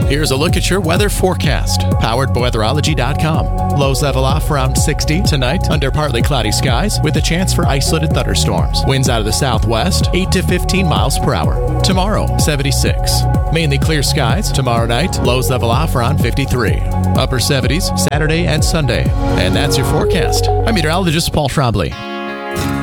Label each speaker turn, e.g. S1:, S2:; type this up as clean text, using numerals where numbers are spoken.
S1: Here's a look at your weather forecast, powered by weatherology.com. Lows level off around 60 tonight under partly cloudy skies with a chance for isolated thunderstorms. Winds out of the southwest, 8 to 15 miles per hour. Tomorrow, 76. Mainly clear skies. Tomorrow night, lows level off around 53. Upper 70s Saturday and Sunday. And that's your forecast. I'm meteorologist Paul Trombley.